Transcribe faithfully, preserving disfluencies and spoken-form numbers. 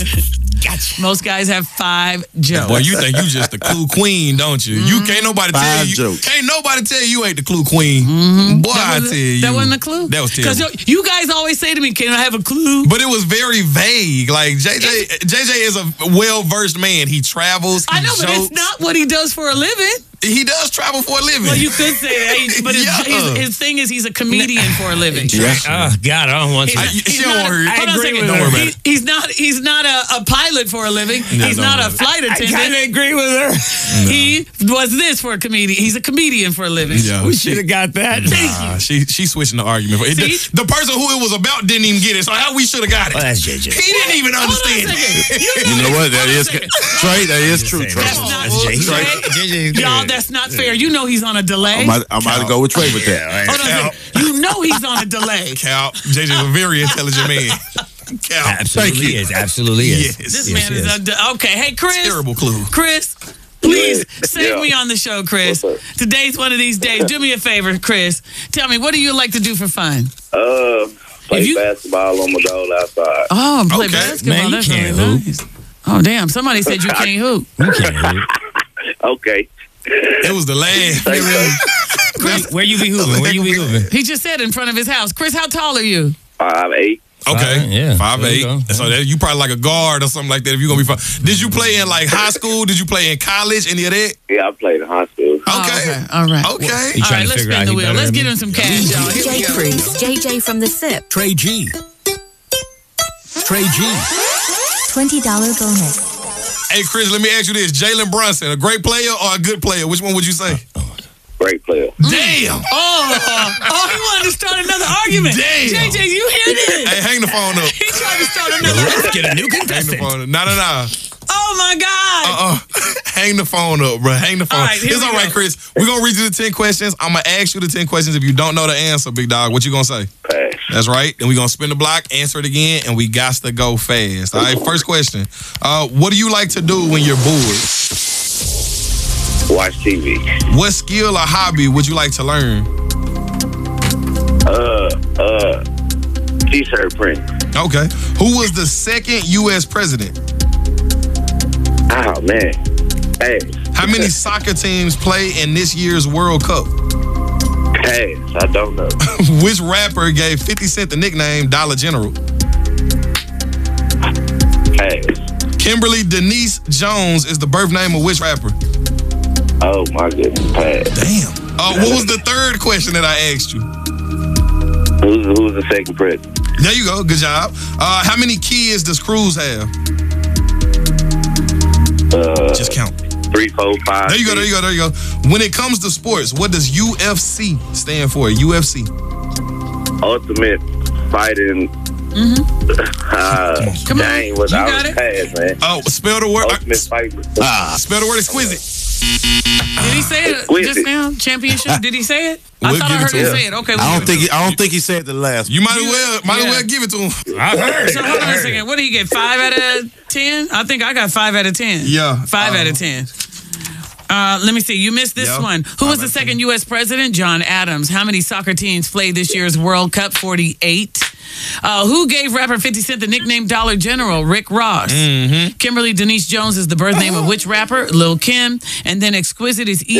Gotcha. Most guys have five jokes. Boy, you think you just the clue queen, don't you? Mm-hmm. You can't nobody five tell you. Jokes. Can't nobody tell you ain't the clue queen. Mm-hmm. Boy, I tell you. That wasn't a clue? That was terrible. Because you guys always say to me, can I have a clue? But it was very vague. Like, J J J J is a well-versed man. He travels, he I know, jokes. but it's not what he does for a living. He does travel for a living. Well, you could say that, but his, Yeah. his, his thing is he's a comedian for a living. Yes. Oh God, I don't want to. I, He's she not don't a- worry. hold on a Don't second. worry about He- it. He's not. He's not a, a pilot for a living. No, he's don't not worry a about it. flight I attendant. kind of agree with her. He was this for a comedian. He's a comedian for a living. Yeah. We should have got that. Nah, she she switching the argument. It, See? the, the person who it was about didn't even get it. So how we should have got it? Oh, that's J J. He didn't even Hold on a understand. second. You, You know what? That Hold on a is second. Trey. That is true. Trey. That's not That's J J. Trey. J J's good. Y'all, that's not fair. You know he's on a delay. I'm about, I'm about to go with Trey with that. Hold on a second. You know he's on a delay. Cal, J J's a very intelligent man. Cal, Absolutely is. Absolutely is. Yes. This Yes, man is yes. a de- okay. Hey, Chris. terrible clue. Chris, please save Yeah. me on the show, Chris. What's up? Today's one of these days. Do me a favor, Chris. Tell me, what do you like to do for fun? Uh, play If you- basketball on my goal outside. Oh, play Okay. basketball. Man, you That's can't really hoop. nice. Oh, damn. Somebody said you can't hoop. You can't hoop. Okay. It was the last. Chris, Where you be hooping? Where you be hooping? he just said in front of his house. Chris, how tall are you? Five eight. Okay, Five, yeah. five There eight. you go. So that you probably like a guard or something like that. If you're gonna be fine. Did you play in like high school? Did you play in college? Any of that? Yeah, I played in high school. Okay. Oh, okay. All right. Okay. He All trying right, to let's figure spin out the he wheel. better Let's than get me. him some cash, y'all. Here we J go. Cruz, J J from the SIP. Trey G. Trey G. twenty dollars bonus. Hey Chris, let me ask you this: Jalen Brunson, a great player or a good player? Which one would you say? Great player. Damn. Oh, oh, he wanted to start another argument. Damn. J J, you hear this? Hey, hang the phone up. He tried to start another argument. Get a new Hang the contestant. phone up. No, no, no. Oh, my God. Uh-uh. Hang the phone up, bro. Hang the phone. All right, here It's we all right, go. Chris. We're gonna read you the ten questions. I'm gonna ask you the ten questions. If you don't know the answer, big dog, what you gonna say? Pass. That's right. And we're gonna spin the block, answer it again, and we got to go fast. All right, first question. Uh, what do you like to do when you're bored? Watch T V. What skill or hobby would you like to learn? Uh, uh, T-shirt print. Okay. Who was the second U S president? Oh man. Hey. How many soccer teams play in this year's World Cup? Pass. I don't know. Which rapper gave fifty Cent the nickname Dollar General? Pass. Kimberly Denise Jones is the birth name of which rapper? Oh my goodness. Pass. Damn. Uh, what was the third question that I asked you? Who's who's the second president? There you go. Good job. Uh, how many kids does Cruz have? Uh, Just count. three, four, five. There you go. There you go. There you go. When it comes to sports, what does U F C stand for? U F C. Ultimate fighting. Uh, Come on. dang, You was I got was it? pass, man. Oh, spell the word. Ultimate fighting. Ah, spell the word exquisite. Did he say it Exquisite. just now? Championship? Did he say it? I We'll thought I give it heard to him him. say it. Okay, we'll I don't give it think. to He, I don't think he said the last. You might as well. Might as Yeah. well give it to him. I heard. So hold on a second. What do you get? Five out of ten? I think I got five out of ten. Yeah. Five Uh, out of ten. Uh, let me see. You missed this Yeah. one. Who was the second U S president? John Adams. How many soccer teams played this year's World Cup? forty-eight. Uh, who gave rapper fifty Cent the nickname Dollar General? Rick Ross. Mm-hmm. Kimberly Denise Jones is the birth name of which rapper? Lil Kim. And then Exquisite is